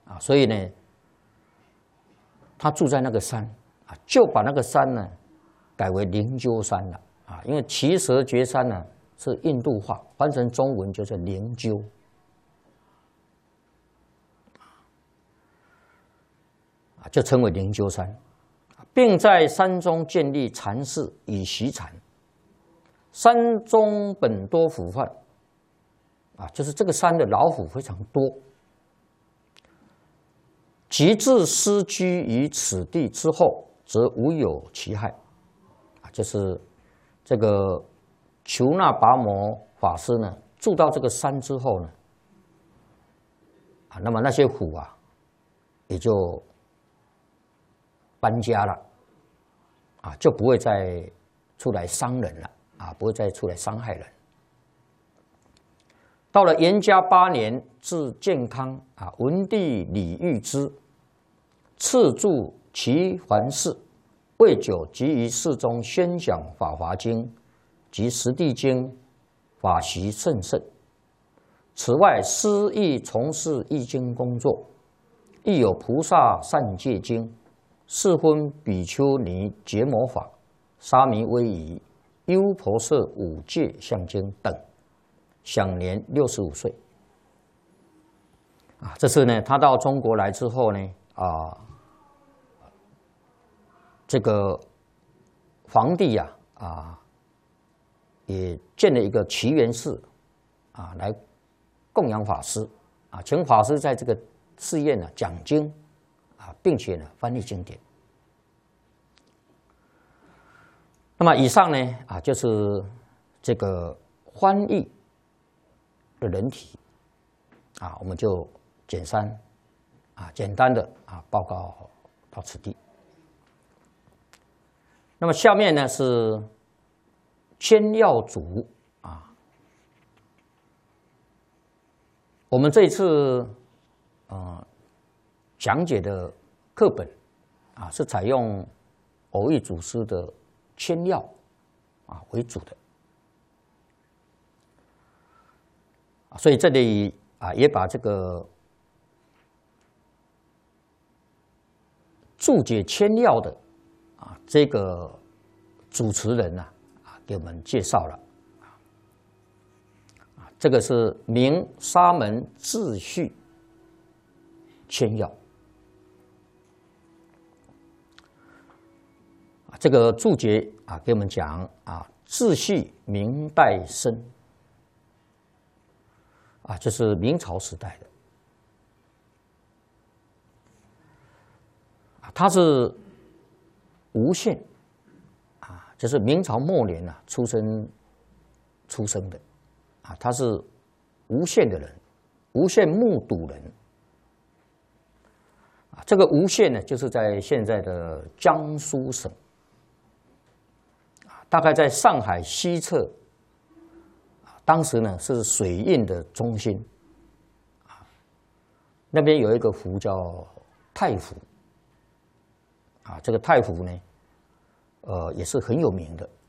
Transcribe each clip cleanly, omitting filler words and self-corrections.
啊，所以呢，他住在那个山啊，就把那个山呢改为灵鹫山了啊，因为奇蛇绝山呢是印度话，翻成中文就是灵鹫。就称为灵鹫山，并在山中建立禅寺以习禅。山中本多虎患，就是这个山的老虎非常多。及至失居于此地之后，则无有其害。就是这个求那跋摩法师呢，住到这个山之后呢，那么那些虎也就搬家了，就不会再出来伤人了，不会再出来伤害人。到了延嘉8年，至建康，文帝李煜之，赐住齐桓寺，未久即于寺中宣讲《法华经》及《十地经》，法习甚盛。此外，师亦从事译经工作，亦有菩萨善戒经。四分比丘尼结魔法、沙弥威仪、优婆塞五戒相经等，享年65岁。这次呢，他到中国来之后呢，这个皇帝也建了一个祇园寺来供养法师请法师在这个寺院讲经并且呢翻译经典。那么以上呢就是这个翻译的人体我们就简单的报告到此地。那么下面呢是签要组我们这一次讲解的课本是采用偶益祖师的签要为主的所以这里也把这个注解签要的这个主持人给我们介绍了这个是明沙门自序签要这个注解给我们讲自序明代生就是明朝时代的他是吴县就是明朝末年出生的他是吴县的人，吴县木渎人这个吴县呢，就是在现在的江苏省大概在上海西侧当时呢是水运的中心那边有一个湖叫太湖这个太湖呢也是很有名的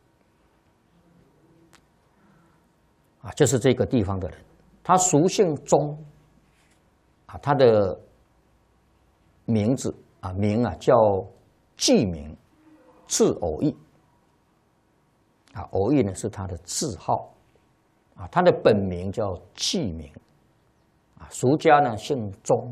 就是这个地方的人，他俗姓钟他的名字名叫季明，字偶益偶益呢是他的字号他的本名叫季明俗家呢姓钟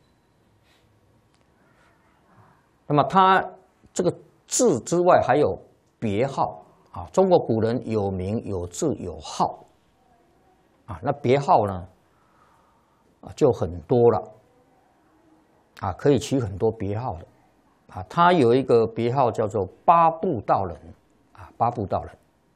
那么他这个字之外还有别号中国古人有名有字有号那别号呢就很多了可以取很多别号的他有一个别号叫做八部道人八部道人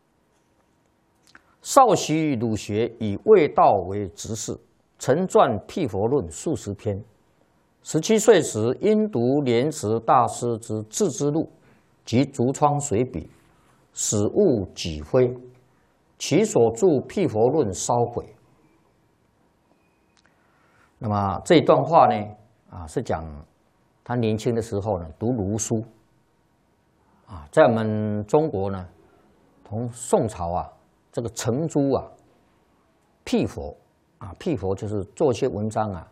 少习儒学，以卫道为执事，曾撰《辟佛论》数十篇。17岁时，因读莲池大师之《自知录》及竹窗随笔，始悟己非，其所著《辟佛论》烧毁。那么这一段话呢，是讲他年轻的时候呢，读儒书。在我们中国呢，从宋朝这个程朱辟佛辟佛就是做一些文章